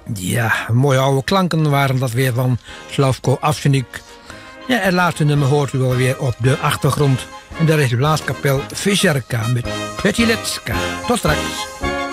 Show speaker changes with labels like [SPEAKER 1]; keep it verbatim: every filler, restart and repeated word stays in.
[SPEAKER 1] Ja, mooie oude klanken waren dat weer van Slavko Avsenik. Ja, het laatste nummer hoort u alweer op de achtergrond. En daar is de blaaskapel Vizerka met Petiletska. Tot straks.